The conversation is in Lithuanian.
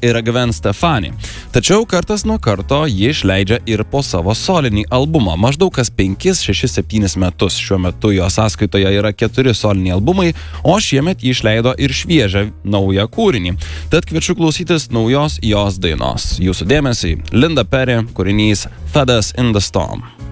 yra Gwen Stefani. Tačiau kartas nuo karto ji išleidžia ir po savo solinį albumą. Maždaug kas 5, 6, 7 metus. Šiuo metu jo sąskaitoje yra 4 soliniai albumai, o šiemet ji išleido ir šviežią naują kūrinį. Tad kviečiu klausytis naujos jos dainos. Jūsų dėmesiai Linda Perry, kūrinys Feathers in the Storm.